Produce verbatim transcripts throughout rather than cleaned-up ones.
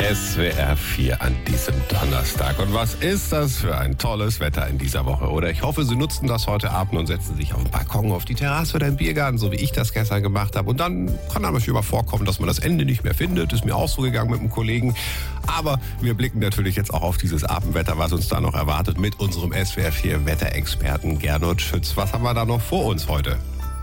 S W R vier an diesem Donnerstag. Und was ist das für ein tolles Wetter in dieser Woche, oder? Ich hoffe, Sie nutzen das heute Abend und setzen sich auf den Balkon, auf die Terrasse oder im Biergarten, so wie ich das gestern gemacht habe. Und dann kann aber schon mal vorkommen, dass man das Ende nicht mehr findet. Ist mir auch so gegangen mit einem Kollegen. Aber wir blicken natürlich jetzt auch auf dieses Abendwetter, was uns da noch erwartet, mit unserem S W R vier Wetterexperten Gernot Schütz. Was haben wir da noch vor uns heute?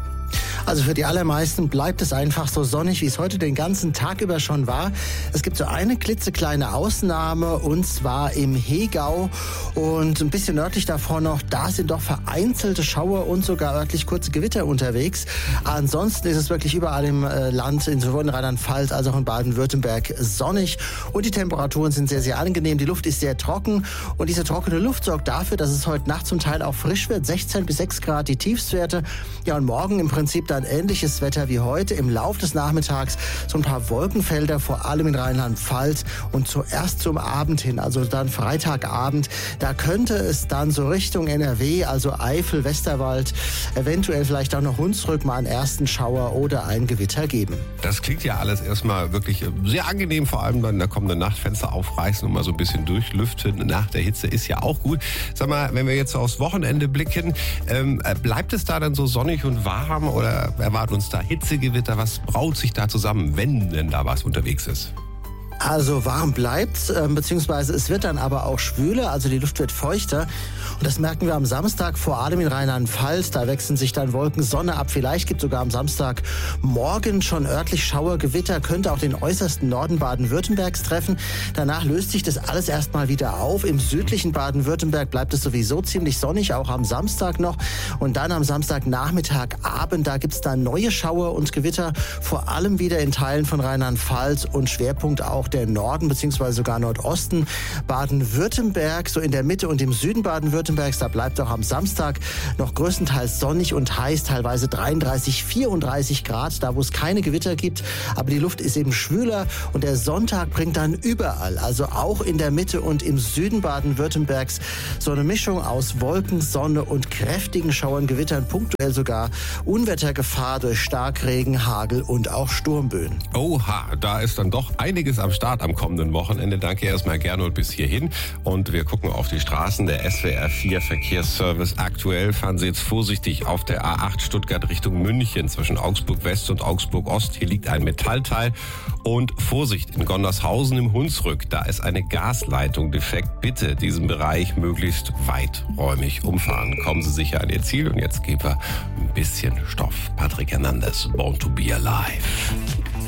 Also für die allermeisten bleibt es einfach so sonnig, wie es heute den ganzen Tag über schon war. Es gibt so eine klitzekleine Ausnahme, und zwar im Hegau und ein bisschen nördlich davor noch. Da sind doch vereinzelte Schauer und sogar örtlich kurze Gewitter unterwegs. Ansonsten ist es wirklich überall im Land, in sowohl in Rheinland-Pfalz als auch in Baden-Württemberg, sonnig. Und die Temperaturen sind sehr, sehr angenehm. Die Luft ist sehr trocken. Und diese trockene Luft sorgt dafür, dass es heute Nacht zum Teil auch frisch wird. sechzehn bis sechs Grad die Tiefstwerte. Ja, und morgen im Prinzip dann ähnliches Wetter wie heute. Im Lauf des Nachmittags so ein paar Wolkenfelder, vor allem in Rheinland-Pfalz, und zuerst zum Abend hin, also dann Freitagabend, da könnte es dann so Richtung N R W, also Eifel, Westerwald, eventuell vielleicht auch noch Hunsrück mal einen ersten Schauer oder ein Gewitter geben. Das klingt ja alles erstmal wirklich sehr angenehm, vor allem dann in der kommenden Nacht Fenster aufreißen und mal so ein bisschen durchlüften nach der Hitze ist ja auch gut. Sag mal, wenn wir jetzt aufs Wochenende blicken, ähm, bleibt es da dann so sonnig und warm oder erwarten uns da Hitzegewitter? Was braut sich da zusammen, wenn denn da was unterwegs ist? Also warm bleibt, beziehungsweise es wird dann aber auch schwüler, also die Luft wird feuchter. Und das merken wir am Samstag, vor allem in Rheinland-Pfalz. Da wechseln sich dann Wolken, Sonne ab. Vielleicht gibt es sogar am Samstag morgen schon örtlich Schauer, Gewitter, könnte auch den äußersten Norden Baden-Württembergs treffen. Danach löst sich das alles erstmal wieder auf. Im südlichen Baden-Württemberg bleibt es sowieso ziemlich sonnig, auch am Samstag noch. Und dann am Samstagnachmittag, Abend, da gibt es dann neue Schauer und Gewitter, vor allem wieder in Teilen von Rheinland-Pfalz und Schwerpunkt auch der Norden bzw. sogar Nordosten. Baden-Württemberg, so in der Mitte und im Süden Baden-Württembergs, da bleibt auch am Samstag noch größtenteils sonnig und heiß, teilweise dreiunddreißig, vierunddreißig Grad, da wo es keine Gewitter gibt. Aber die Luft ist eben schwüler und der Sonntag bringt dann überall, also auch in der Mitte und im Süden Baden-Württembergs, so eine Mischung aus Wolken, Sonne und kräftigen Schauern, Gewittern, punktuell sogar Unwettergefahr durch Starkregen, Hagel und auch Sturmböen. Oha, da ist dann doch einiges am Start am kommenden Wochenende. Danke erstmal Gernot bis hierhin. Und wir gucken auf die Straßen. Der S W R vier Verkehrsservice. Aktuell fahren Sie jetzt vorsichtig auf der A acht Stuttgart Richtung München zwischen Augsburg West und Augsburg Ost. Hier liegt ein Metallteil. Und Vorsicht in Gondershausen im Hunsrück. Da ist eine Gasleitung defekt. Bitte diesen Bereich möglichst weiträumig umfahren. Kommen Sie sicher an Ihr Ziel. Und jetzt geben wir ein bisschen Stoff. Patrick Hernandez, Born to be Alive.